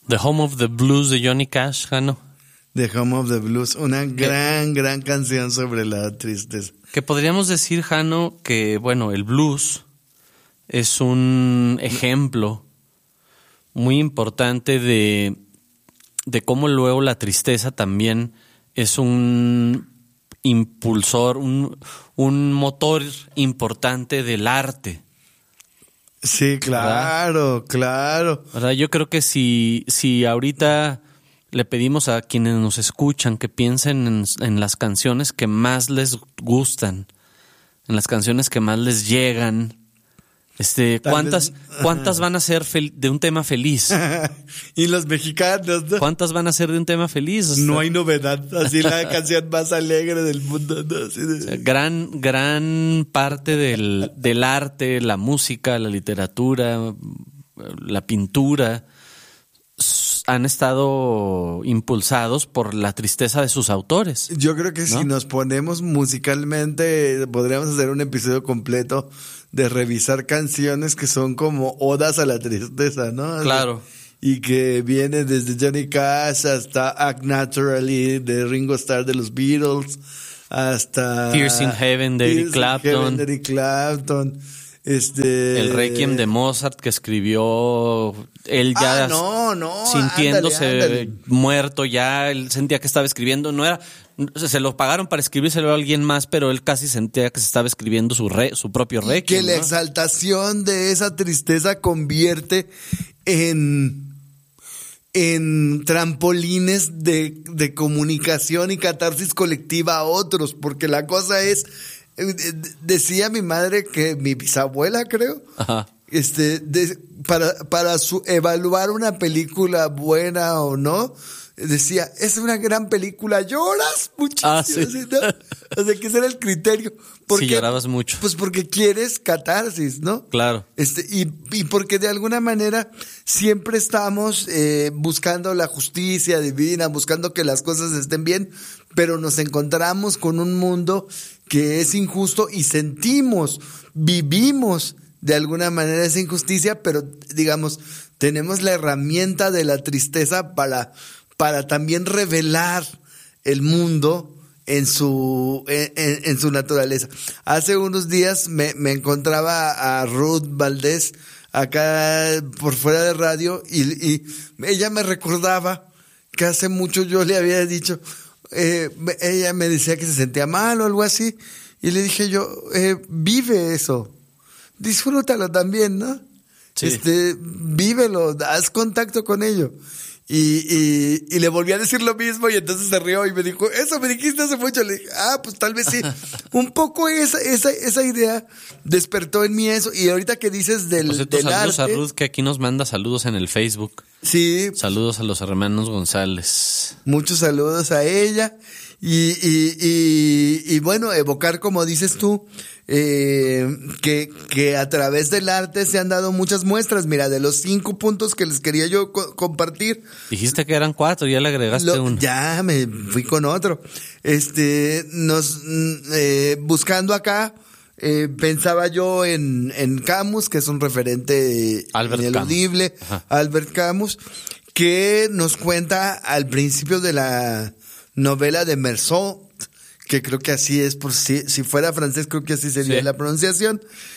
The Home of the Blues de Johnny Cash, Jano. The Home of the Blues, una gran canción sobre la tristeza. Que podríamos decir, Jano, que bueno, el blues es un ejemplo muy importante de cómo luego la tristeza también es un impulsor, un motor importante del arte. Sí, claro, claro. ¿Verdad? Yo creo que si ahorita le pedimos a quienes nos escuchan que piensen en las canciones que más les gustan, en las canciones que más les llegan, ¿cuántas van a ser de un tema feliz? Y los mexicanos, ¿no? ¿Cuántas van a ser de un tema feliz? No hay novedad, así la canción más alegre del mundo, ¿no? Así de... O sea, gran parte del arte, la música, la literatura, la pintura, han estado impulsados por la tristeza de sus autores. Yo creo que ¿no? Si nos ponemos musicalmente, podríamos hacer un episodio completo de revisar canciones que son como odas a la tristeza, ¿no? Claro. Y que viene desde Johnny Cash hasta Act Naturally de Ringo Starr de los Beatles, hasta Tears in Heaven de Eric Clapton. El Requiem de Mozart que escribió él ya sintiéndose ándale. muerto ya, él sentía que estaba escribiendo, se lo pagaron para escribírselo a alguien más, pero él casi sentía que se estaba escribiendo su propio Requiem. Que la exaltación de esa tristeza convierte en trampolines de comunicación y catarsis colectiva a otros, porque la cosa es, decía mi madre que mi bisabuela, creo, Ajá. para evaluar una película buena o no, decía, es una gran película, lloras muchísimo. Sí. Así, ¿no? O sea, que ese era el criterio. Sí, llorabas mucho. Pues porque quieres catarsis, ¿no? Claro. Y porque de alguna manera siempre estamos buscando la justicia divina, buscando que las cosas estén bien, pero nos encontramos con un mundo que es injusto y vivimos de alguna manera esa injusticia, pero digamos, tenemos la herramienta de la tristeza para también revelar el mundo en su naturaleza. Hace unos días me encontraba a Ruth Valdés acá por fuera de radio y ella me recordaba que hace mucho yo le había dicho, ella me decía que se sentía mal o algo así, y le dije yo, vive eso, disfrútalo también, ¿no? Sí. Vívelo, haz contacto con ello. Y le volví a decir lo mismo y entonces se rió y me dijo, eso me dijiste hace mucho. Le dije, pues tal vez sí. Un poco esa idea despertó en mí eso. Y ahorita que dices del saludos arte, a Ruth, que aquí nos manda saludos en el Facebook. Sí. Saludos a los hermanos González. Muchos saludos a ella. Y bueno, evocar, como dices tú, que a través del arte se han dado muchas muestras. Mira, de los 5 puntos que les quería yo compartir. Dijiste que eran 4, ya le agregaste uno. Ya me fui con otro. Buscando acá, pensaba yo en Camus, que es un referente ineludible, Albert Camus, que nos cuenta al principio de la novela de Meursault, que creo que así es, por si fuera francés creo que así sería la pronunciación,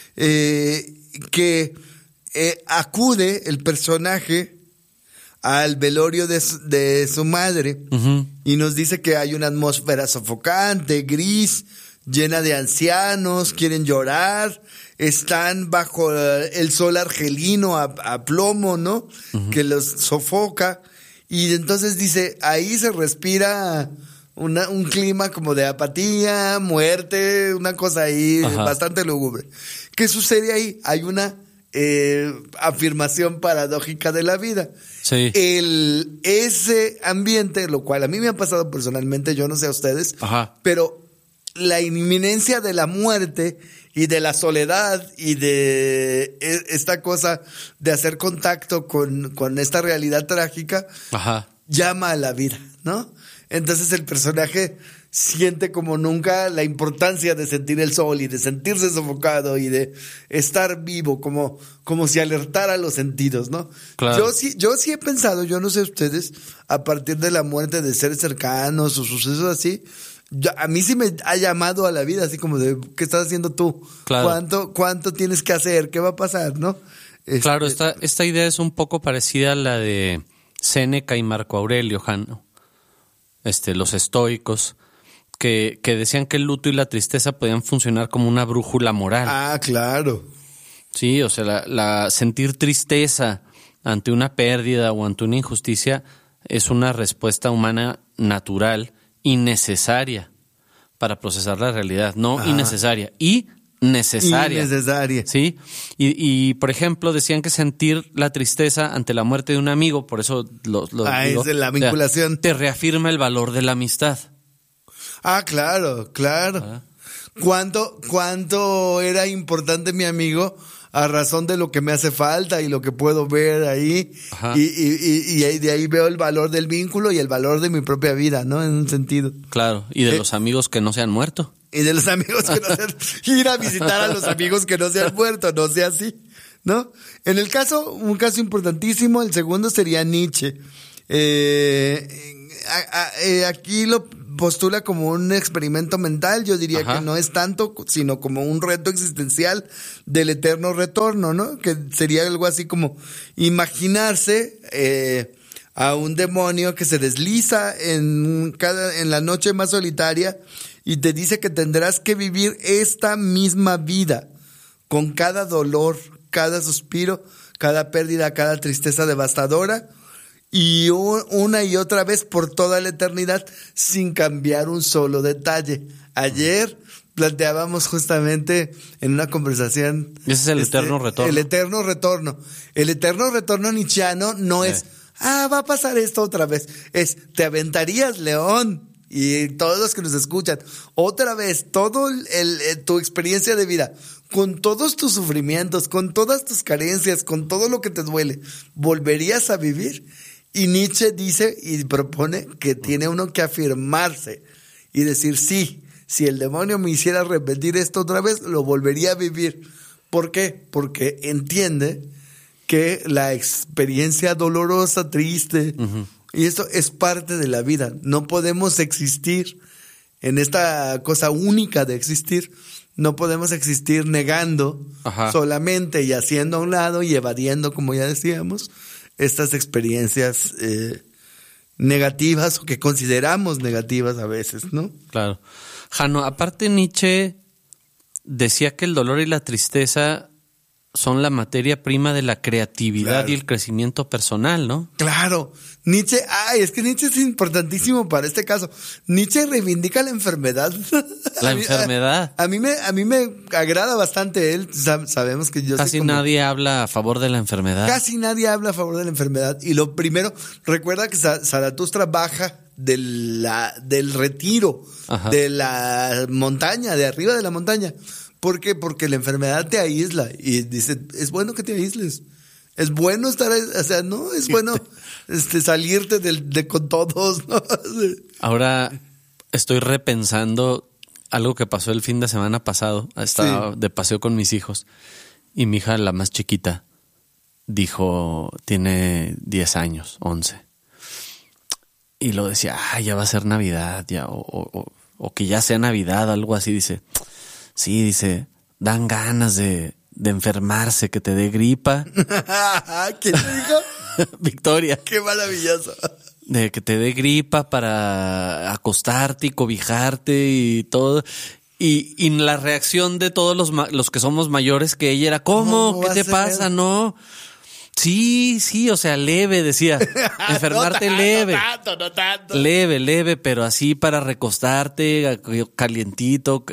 que acude el personaje al velorio de su madre, uh-huh, y nos dice que hay una atmósfera sofocante, gris, llena de ancianos, quieren llorar, están bajo el sol argelino a plomo, ¿no? Uh-huh. Que los sofoca. Y entonces dice, ahí se respira un clima como de apatía, muerte, una cosa ahí, ajá, bastante lúgubre. ¿Qué sucede ahí? Hay una afirmación paradójica de la vida. Sí. Ese ambiente, lo cual a mí me ha pasado personalmente, yo no sé a ustedes, ajá, pero la inminencia de la muerte y de la soledad y de esta cosa de hacer contacto con esta realidad trágica, ajá, llama a la vida, ¿no? Entonces el personaje siente como nunca la importancia de sentir el sol y de sentirse sofocado y de estar vivo, como si alertara los sentidos, ¿no? Claro. Yo sí he pensado, yo no sé ustedes, a partir de la muerte de seres cercanos o sucesos así, a mí sí me ha llamado a la vida, así como de, ¿qué estás haciendo tú? Claro. ¿Cuánto tienes que hacer? ¿Qué va a pasar, no? Claro, esta idea es un poco parecida a la de Séneca y Marco Aurelio, Jano. Los estoicos, que decían que el luto y la tristeza podían funcionar como una brújula moral. Ah, claro. Sí, o sea, la sentir tristeza ante una pérdida o ante una injusticia es una respuesta humana natural y necesaria para procesar la realidad. No innecesaria, y necesaria. Innecesaria. Sí, y por ejemplo decían que sentir la tristeza ante la muerte de un amigo, por eso lo digo, es de la vinculación. Te reafirma el valor de la amistad. Ah, claro. ¿Cuánto era importante mi amigo a razón de lo que me hace falta y lo que puedo ver ahí? Ajá. Y de ahí veo el valor del vínculo y el valor de mi propia vida, ¿no? En un sentido. Claro, y de los amigos que no se han muerto. Y de los amigos que no se han... Ir a visitar a los amigos que no se han muerto, no sea así, ¿no? En el caso, un caso importantísimo, el segundo sería Nietzsche. Aquí lo postula como un experimento mental, yo diría que no es tanto, sino como un reto existencial del eterno retorno, ¿no? Que sería algo así como imaginarse a un demonio que se desliza en la noche más solitaria y te dice que tendrás que vivir esta misma vida con cada dolor, cada suspiro, cada pérdida, cada tristeza devastadora, y una y otra vez por toda la eternidad sin cambiar un solo detalle. Ayer planteábamos justamente en una conversación... Ese es el eterno retorno. El eterno retorno. El eterno retorno nietzscheano no es, va a pasar esto otra vez. Es, te aventarías, León, y todos los que nos escuchan, otra vez, todo tu experiencia de vida, con todos tus sufrimientos, con todas tus carencias, con todo lo que te duele, ¿volverías a vivir? Y Nietzsche dice y propone que tiene uno que afirmarse y decir, sí, si el demonio me hiciera repetir esto otra vez, lo volvería a vivir. ¿Por qué? Porque entiende que la experiencia dolorosa, triste, y esto es parte de la vida. No podemos existir en esta cosa única de existir. No podemos existir negando solamente y haciendo a un lado y evadiendo, como ya decíamos, estas experiencias negativas o que consideramos negativas a veces, ¿no? Claro. Jano, aparte Nietzsche decía que el dolor y la tristeza son la materia prima de la creatividad y el crecimiento personal, ¿no? Claro. Nietzsche, es que Nietzsche es importantísimo para este caso. Nietzsche reivindica la enfermedad. La enfermedad. A mí me agrada bastante él. Sabemos que yo casi nadie habla a favor de la enfermedad. Casi nadie habla a favor de la enfermedad. Y lo primero, recuerda que Zaratustra baja del retiro, de la montaña, de arriba de la montaña. ¿Por qué? Porque la enfermedad te aísla y dice, es bueno que te aísles. Es bueno estar, o sea, no, es bueno salirte con todos, ¿no? Ahora estoy repensando algo que pasó el fin de semana pasado. Estaba de paseo con mis hijos y mi hija, la más chiquita, dijo, tiene 10 años, 11. Y lo decía, ya va a ser Navidad, ya, o que ya sea Navidad, algo así, dice. Sí, dice, dan ganas de enfermarse, que te dé gripa. ¿Quién te dijo? Victoria. Qué maravilloso. De que te dé gripa para acostarte y cobijarte y todo. Y la reacción de todos los que somos mayores que ella era, ¿cómo? ¿Qué te pasa? No. Sí, o sea, leve, decía. Enfermarte leve. No tanto. Leve, pero así para recostarte, calientito,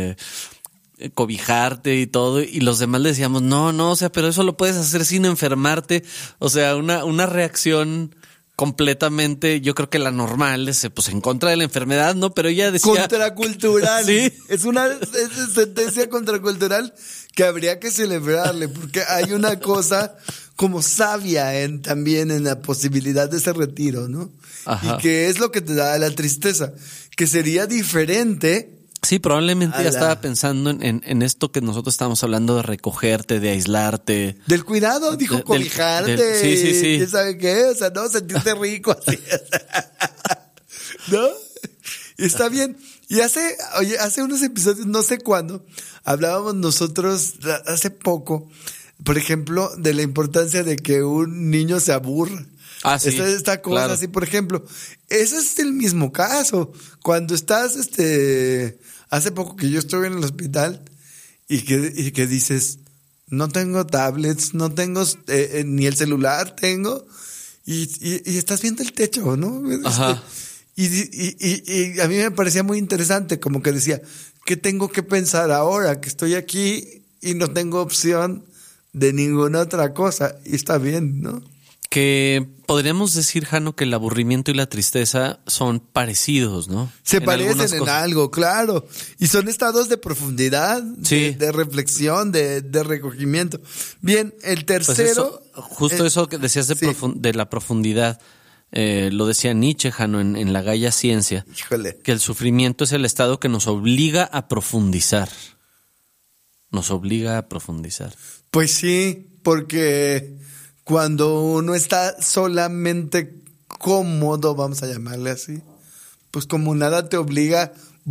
cobijarte y todo. Y los demás le decíamos, no, o sea, pero eso lo puedes hacer sin enfermarte. O sea, una reacción completamente, yo creo que la normal, pues en contra de la enfermedad, ¿no? Pero ella decía... Contracultural. Sí. Es una sentencia contracultural que habría que celebrarle, porque hay una cosa como sabia también en la posibilidad de ese retiro, ¿no? Ajá. Y que es lo que te da la tristeza, que sería diferente. Sí, probablemente ya estaba pensando en esto que nosotros estamos hablando de recogerte, de aislarte. Del cuidado, dijo, cobijarte. Sí. ¿Quién sabe qué? O sea, no, sentirte rico así. ¿No? Y está bien. Y hace unos episodios, no sé cuándo, hablábamos nosotros, hace poco, por ejemplo, de la importancia de que un niño se aburra. Ah, sí. Esta cosa, claro. así, por ejemplo. Ese es el mismo caso. Cuando estás, hace poco que yo estuve en el hospital y que dices, no tengo tablets, no tengo ni el celular tengo, y estás viendo el techo, ¿no? Ajá. Y a mí me parecía muy interesante, como que decía, ¿qué tengo que pensar ahora que estoy aquí y no tengo opción de ninguna otra cosa? Y está bien, ¿no? Que podríamos decir, Jano, que el aburrimiento y la tristeza son parecidos, ¿no? Se parecen en algo, claro. Y son estados de profundidad, sí. de reflexión, de recogimiento. Bien, el tercero... Pues justo eso que decías de la profundidad. Lo decía Nietzsche, Jano, en La Gaia Ciencia. Híjole. Que el sufrimiento es el estado que nos obliga a profundizar. Nos obliga a profundizar. Pues sí, porque cuando uno está solamente cómodo, vamos a llamarle así, pues como nada te obliga,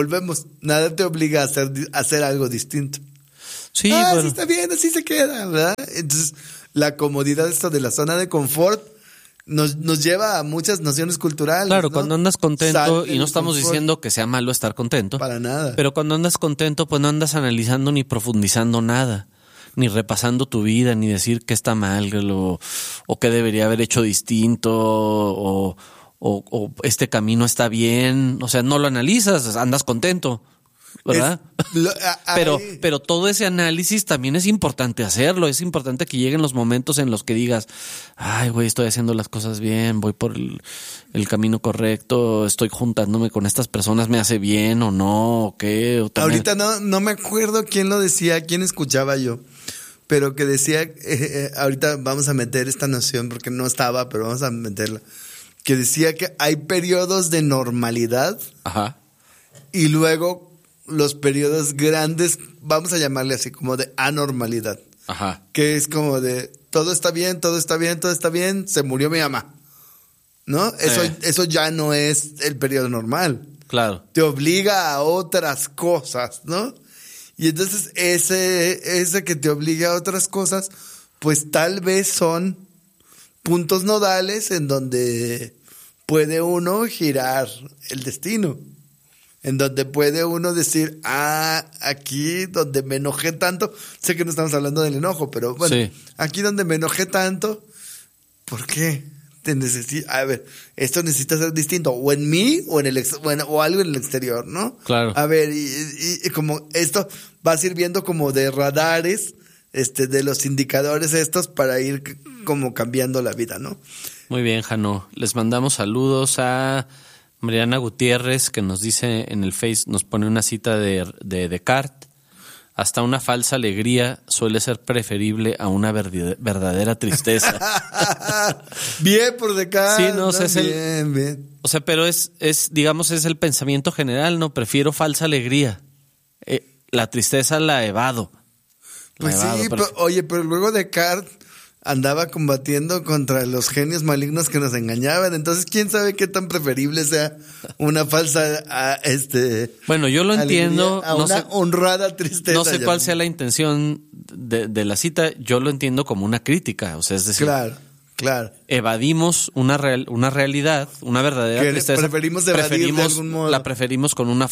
nada te obliga a hacer algo distinto. Sí, bueno. Sí está bien, así se queda, ¿verdad? Entonces, la comodidad de la zona de confort nos lleva a muchas nociones culturales. Claro, ¿no? Cuando andas contento, y no estamos confort. diciendo que sea malo estar contento. Para nada. Pero cuando andas contento, pues no andas analizando ni profundizando nada, ni repasando tu vida, ni decir qué está mal o qué debería haber hecho distinto, o este camino está bien. O sea, no lo analizas, andas contento, ¿verdad? Pero todo ese análisis también es importante hacerlo. Es importante que lleguen los momentos en los que digas, ay, güey, estoy haciendo las cosas bien, voy por el camino correcto, estoy juntándome con estas personas, ¿me hace bien o no? ¿O qué? ¿O también... Ahorita no me acuerdo quién lo decía, quién escuchaba yo, pero que decía, ahorita vamos a meter esta noción porque no estaba, pero vamos a meterla, que decía que hay periodos de normalidad. Ajá. Y luego los periodos grandes, vamos a llamarle así, como de anormalidad. Ajá. Que es como de todo está bien, todo está bien, todo está bien, se murió mi mamá, ¿no? Eso ya no es el periodo normal. Claro. Te obliga a otras cosas, ¿no? Y entonces ese que te obliga a otras cosas, pues tal vez son puntos nodales en donde puede uno girar el destino. En donde puede uno decir, aquí donde me enojé tanto, sé que no estamos hablando del enojo, pero bueno, sí. Aquí donde me enojé tanto, ¿por qué? A ver, esto necesita ser distinto, o en mí, o o algo en el exterior, ¿no? Claro. A ver, y como esto va sirviendo como de radares, de los indicadores estos para ir como cambiando la vida, ¿no? Muy bien, Jano. Les mandamos saludos a Mariana Gutiérrez, que nos dice en el Face, nos pone una cita de Descartes. Hasta una falsa alegría suele ser preferible a una verdadera tristeza. Bien por Descartes. Sí, no, bien. O sea, pero digamos, es el pensamiento general, ¿no? Prefiero falsa alegría. La tristeza la evado. Pues sí, pero luego Descartes andaba combatiendo contra los genios malignos que nos engañaban. Entonces, ¿quién sabe qué tan preferible sea una falsa Bueno, yo lo entiendo. A una honrada tristeza. No sé cuál sea la intención de la cita. Yo lo entiendo como una crítica. O sea, es decir, claro. Evadimos una realidad, una verdadera tristeza. Preferimos evadir de algún modo. La preferimos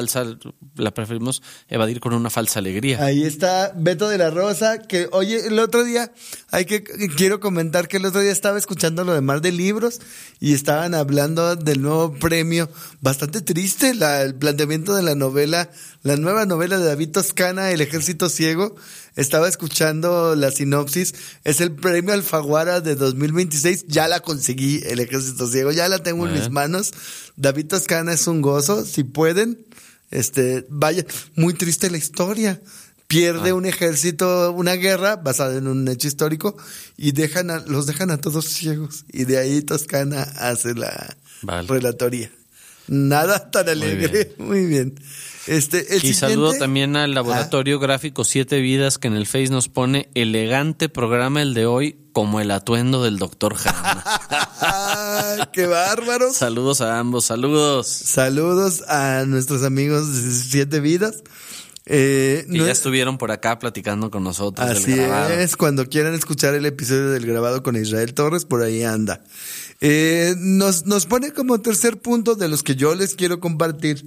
evadir con una falsa alegría. Ahí está Beto de la Rosa, que oye, el otro día, quiero comentar que el otro día estaba escuchando lo de Mar de Libros y estaban hablando del nuevo premio. Bastante triste el planteamiento de la nueva novela de David Toscana, El Ejército Ciego. Estaba escuchando la sinopsis. Es el premio Alfaguara de 2026. Ya la conseguí, El Ejército Ciego. Ya la tengo en mis manos. David Toscana es un gozo. Si pueden, vaya. Muy triste la historia. pierde un ejército, una guerra basada en un hecho histórico y los dejan a todos ciegos. Y de ahí Toscana hace la relatoría. Nada tan alegre. Muy bien. Y saludo también al Laboratorio Gráfico 7 Vidas, que en el Face nos pone: elegante programa el de hoy, como el atuendo del Dr. Hanna. ¡Qué bárbaros! Saludos a ambos, saludos. Saludos a nuestros amigos de 7 Vidas. Que ya estuvieron por acá platicando con nosotros. Así del grabado. Es, cuando quieran escuchar el episodio del grabado con Israel Torres, por ahí anda. Nos pone como tercer punto de los que yo les quiero compartir.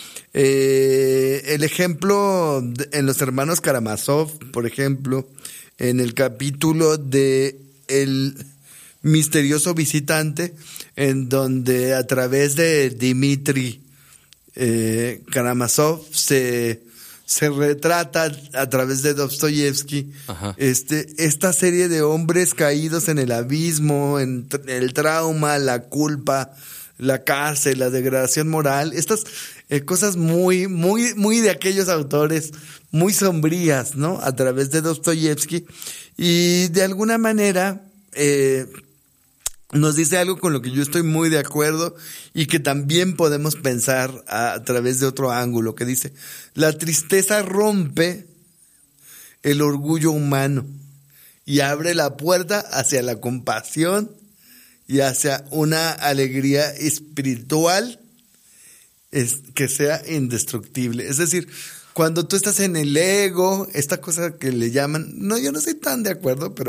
El ejemplo en los hermanos Karamazov, por ejemplo, en el capítulo de El misterioso visitante, en donde a través de Dmitri Karamazov se retrata a través de Dostoyevsky esta serie de hombres caídos en el abismo, en el trauma, la culpa, la cárcel, la degradación moral, estas cosas muy, muy, muy de aquellos autores muy sombrías, ¿no? A través de Dostoyevsky, y de alguna manera nos dice algo con lo que yo estoy muy de acuerdo y que también podemos pensar a través de otro ángulo, que dice: la tristeza rompe el orgullo humano y abre la puerta hacia la compasión y hacia una alegría espiritual que sea indestructible. Es decir, cuando tú estás en el ego, esta cosa que le llaman, no, yo no estoy tan de acuerdo, pero